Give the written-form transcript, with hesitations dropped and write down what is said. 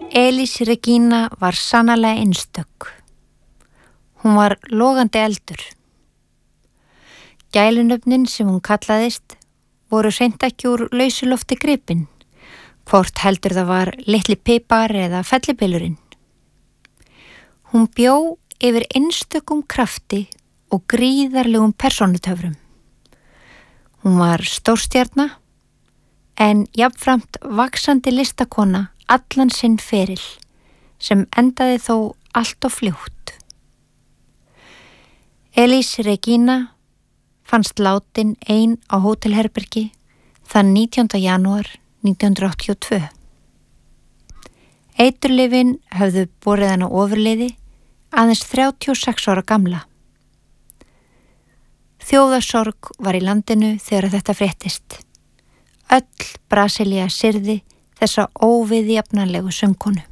Elis Regina var sannarlega einstök. Hún var logandi eldur. Gælunöfnin sem hún kallaðist voru hreint ekki úr lausu lofti gripin, hvort heldur það var litli pipar eða fellibylurinn. Hún bjó yfir einstökum krafti og gríðarlegum persónutöfrum. Hún var stórstjarna en jafnframt vaxandi listakona allan sinn feril sem endaði þó allt of fljótt. Elis Regina fannst látin ein á hótelherbergi þann 19. janúar 1982. Eiturlyfin höfðu borið hana ofurliði aðeins 36 ára gamla. Þjóðarsorg var í landinu þegar þetta fréttist. Öll Brasilía syrði þessa óviðjafnanlegu söngkonu.